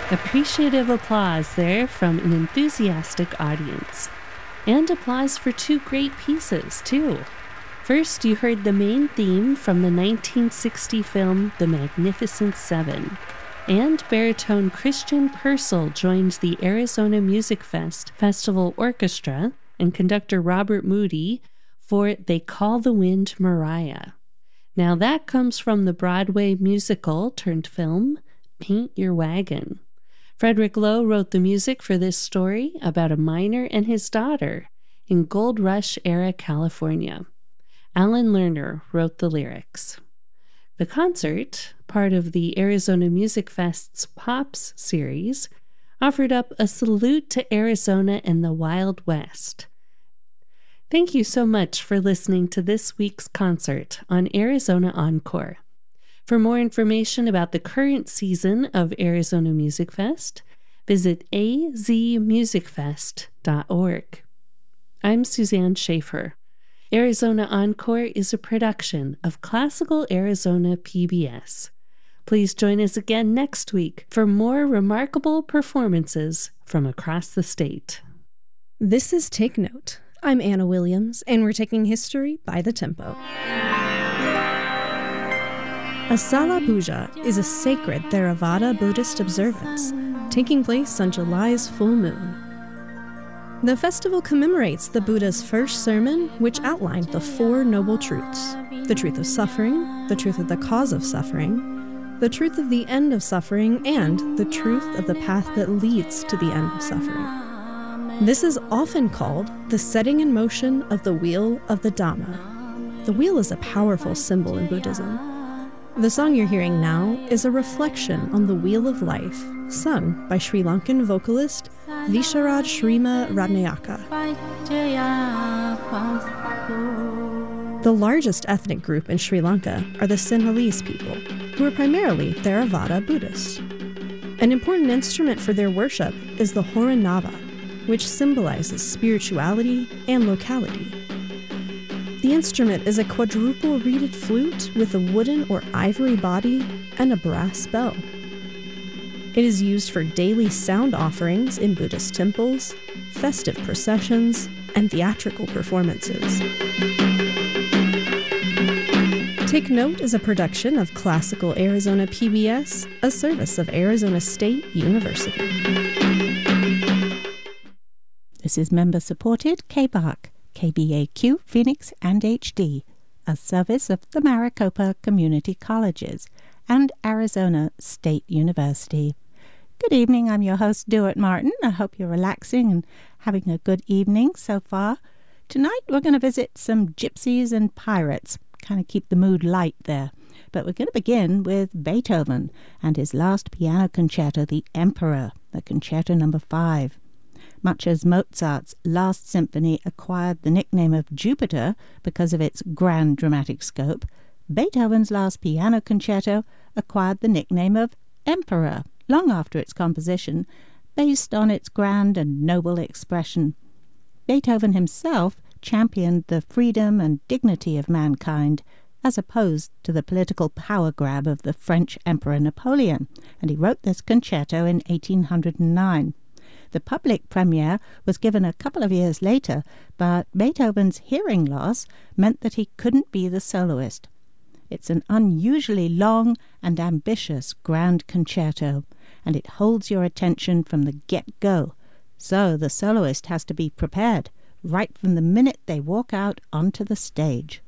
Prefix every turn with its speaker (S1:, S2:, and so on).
S1: Appreciative applause there from an enthusiastic audience. And applause for two great pieces, too. First, you heard the main theme from the 1960 film The Magnificent Seven. And baritone Christian Purcell joined the Arizona Music Festival Orchestra and conductor Robert Moody for They Call the Wind Mariah. Now that comes from the Broadway musical turned film, Paint Your Wagon. Frederick Lowe wrote the music for this story about a miner and his daughter in Gold Rush-era California. Alan Lerner wrote the lyrics. The concert, part of the Arizona Music Fest's Pops series, offered up a salute to Arizona and the Wild West. Thank you so much for listening to this week's concert on Arizona Encore. For more information about the current season of Arizona Music Fest, visit azmusicfest.org. I'm Suzanne Schaefer. Arizona Encore is a production of Classical Arizona PBS. Please join us again next week for more remarkable performances from across the state.
S2: This is Take Note. I'm Anna Williams, and we're taking history by the tempo. Asala Puja is a sacred Theravada Buddhist observance taking place on July's full moon. The festival commemorates the Buddha's first sermon, which outlined the Four Noble Truths: the truth of suffering, the truth of the cause of suffering, the truth of the end of suffering, and the truth of the path that leads to the end of suffering. This is often called the setting in motion of the wheel of the Dhamma. The wheel is a powerful symbol in Buddhism. The song you're hearing now is a reflection on the Wheel of Life, sung by Sri Lankan vocalist Visharad Shrima Ratnayaka. The largest ethnic group in Sri Lanka are the Sinhalese people, who are primarily Theravada Buddhists. An important instrument for their worship is the Horanava, which symbolizes spirituality and locality. The instrument is a quadruple-reeded flute with a wooden or ivory body and a brass bell. It is used for daily sound offerings in Buddhist temples, festive processions, and theatrical performances. Take Note is a production of Classical Arizona PBS, a service of Arizona State University.
S3: This is member-supported KBAQ, KBAQ, Phoenix, and HD, a service of the Maricopa Community Colleges and Arizona State University. Good evening, I'm your host, Dewitt Martin. I hope you're relaxing and having a good evening so far. Tonight we're going to visit some gypsies and pirates, kind of keep the mood light there. But we're going to begin with Beethoven and his last piano concerto, The Emperor, the Concerto No. 5. Much as Mozart's Last Symphony acquired the nickname of Jupiter because of its grand dramatic scope, Beethoven's last piano concerto acquired the nickname of Emperor long after its composition, based on its grand and noble expression. Beethoven himself championed the freedom and dignity of mankind, as opposed to the political power grab of the French Emperor Napoleon, and he wrote this concerto in 1809. The public premiere was given a couple of years later, but Beethoven's hearing loss meant that he couldn't be the soloist. It's an unusually long and ambitious grand concerto, and it holds your attention from the get-go. So the soloist has to be prepared right from the minute they walk out onto the stage.